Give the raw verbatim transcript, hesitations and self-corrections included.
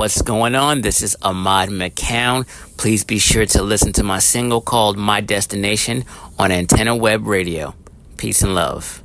What's going on? This is Ahmad McCown. Please be sure to listen to my single called My Destination on Antenna Web Radio. Peace and love.